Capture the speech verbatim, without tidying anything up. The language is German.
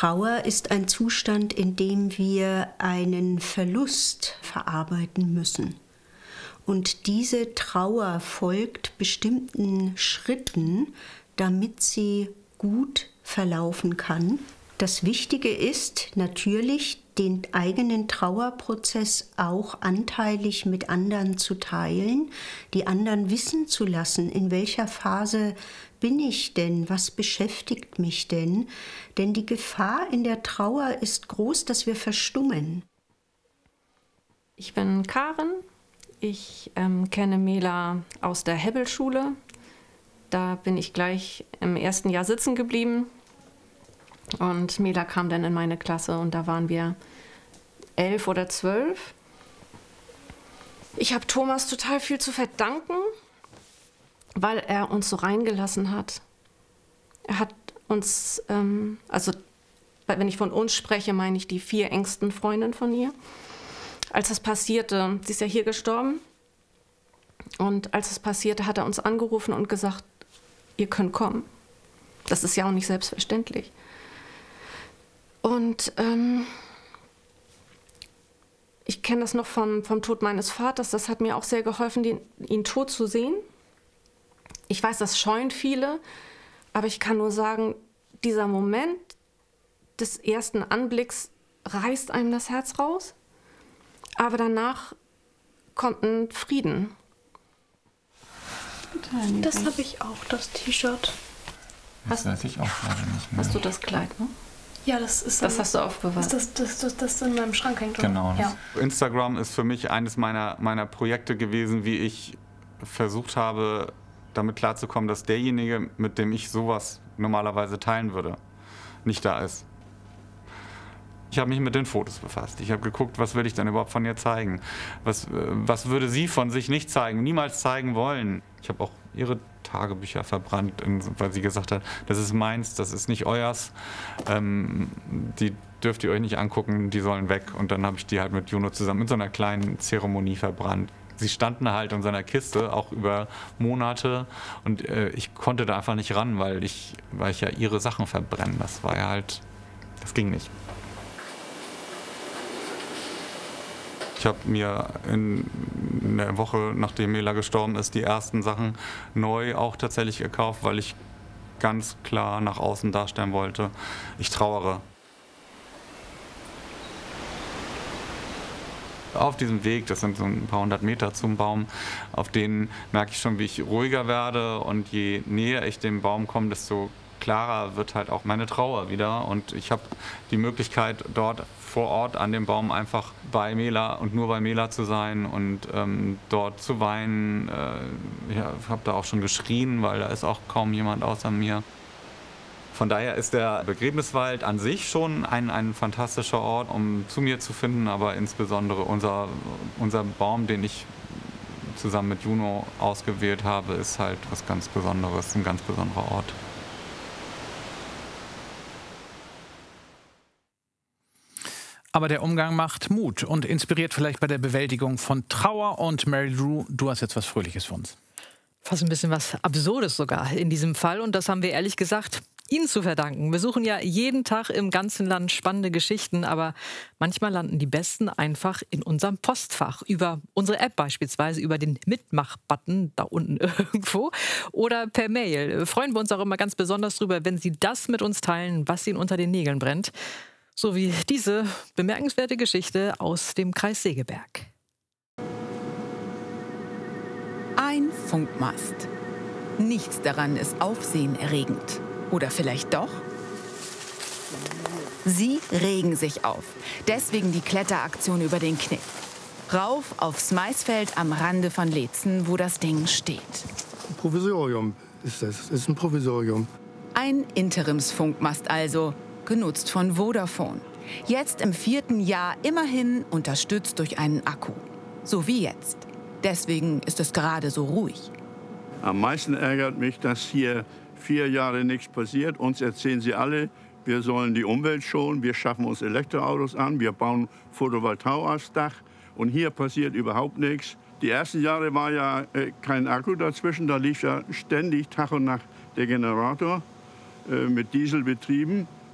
Trauer ist ein Zustand, in dem wir einen Verlust verarbeiten müssen. Und diese Trauer folgt bestimmten Schritten, damit sie gut verlaufen kann. Das Wichtige ist natürlich, den eigenen Trauerprozess auch anteilig mit anderen zu teilen, die anderen wissen zu lassen, in welcher Phase bin ich denn, was beschäftigt mich denn? Denn die Gefahr in der Trauer ist groß, dass wir verstummen. Ich bin Karen. Ich ähm, kenne Mela aus der Hebbelschule. Da bin ich gleich im ersten Jahr sitzen geblieben. Und Mela kam dann in meine Klasse und da waren wir elf oder zwölf. Ich habe Thomas total viel zu verdanken, weil er uns so reingelassen hat. Er hat uns, ähm, also wenn ich von uns spreche, meine ich die vier engsten Freundinnen von ihr. Als das passierte, sie ist ja hier gestorben, und als es passierte, hat er uns angerufen und gesagt, ihr könnt kommen. Das ist ja auch nicht selbstverständlich. Und ähm, ich kenne das noch vom, vom Tod meines Vaters. Das hat mir auch sehr geholfen, den, ihn tot zu sehen. Ich weiß, das scheunt viele, aber ich kann nur sagen, dieser Moment des ersten Anblicks reißt einem das Herz raus. Aber danach kommt ein Frieden. Das habe ich auch, das T-Shirt. Das weiß ich auch gerade nicht mehr. Hast du das Kleid, ne? Ja, das ist das hast du aufbewahrt. Das, das, das, das in meinem Schrank hängt. Oder? Genau. Ja. Instagram ist für mich eines meiner, meiner Projekte gewesen, wie ich versucht habe, damit klarzukommen, dass derjenige, mit dem ich sowas normalerweise teilen würde, nicht da ist. Ich habe mich mit den Fotos befasst. Ich habe geguckt, was will ich denn überhaupt von ihr zeigen? Was, was würde sie von sich nicht zeigen, niemals zeigen wollen? Ich habe auch ihre Tagebücher verbrannt, weil sie gesagt hat, das ist meins, das ist nicht euers. Ähm, die dürft ihr euch nicht angucken, die sollen weg. Und dann habe ich die halt mit Juno zusammen in so einer kleinen Zeremonie verbrannt. Sie standen halt in so einer Kiste, auch über Monate. Und äh, ich konnte da einfach nicht ran, weil ich, weil ich ja ihre Sachen verbrenne. Das war ja halt, das ging nicht. Ich habe mir in der Woche, nachdem Mela gestorben ist, die ersten Sachen neu auch tatsächlich gekauft, weil ich ganz klar nach außen darstellen wollte, ich trauere. Auf diesem Weg, das sind so ein paar hundert Meter zum Baum, auf denen merke ich schon, wie ich ruhiger werde, und je näher ich dem Baum komme, desto klarer wird halt auch meine Trauer wieder, und ich habe die Möglichkeit, dort vor Ort an dem Baum einfach bei Mela und nur bei Mela zu sein und ähm, dort zu weinen. Äh, ich habe da auch schon geschrien, weil da ist auch kaum jemand außer mir. Von daher ist der Begräbniswald an sich schon ein, ein fantastischer Ort, um zu mir zu finden, aber insbesondere unser, unser Baum, den ich zusammen mit Juno ausgewählt habe, ist halt was ganz Besonderes, ein ganz besonderer Ort. Aber der Umgang macht Mut und inspiriert vielleicht bei der Bewältigung von Trauer. Und Mary Drew, du hast jetzt was Fröhliches für uns. Fast ein bisschen was Absurdes sogar in diesem Fall. Und das haben wir ehrlich gesagt Ihnen zu verdanken. Wir suchen ja jeden Tag im ganzen Land spannende Geschichten, aber manchmal landen die besten einfach in unserem Postfach. Über unsere App beispielsweise, über den Mitmach-Button da unten irgendwo oder per Mail. Freuen wir uns auch immer ganz besonders drüber, wenn Sie das mit uns teilen, was Ihnen unter den Nägeln brennt. So wie diese bemerkenswerte Geschichte aus dem Kreis Segeberg. Ein Funkmast. Nichts daran ist aufsehenerregend. Oder vielleicht doch? Sie regen sich auf. Deswegen die Kletteraktion über den Knick. Rauf aufs Maisfeld am Rande von Leetzen, wo das Ding steht. Ein Provisorium ist das. Das ist ein Provisorium. Ein Interimsfunkmast also, genutzt von Vodafone. Jetzt im vierten Jahr immerhin unterstützt durch einen Akku. So wie jetzt. Deswegen ist es gerade so ruhig. Am meisten ärgert mich, dass hier vier Jahre nichts passiert. Uns erzählen sie alle, wir sollen die Umwelt schonen, wir schaffen uns Elektroautos an, wir bauen Photovoltaik aufs Dach. Und hier passiert überhaupt nichts. Die ersten Jahre war ja äh, kein Akku dazwischen, da lief ja ständig Tag und Nacht der Generator äh, mit Diesel betrieben.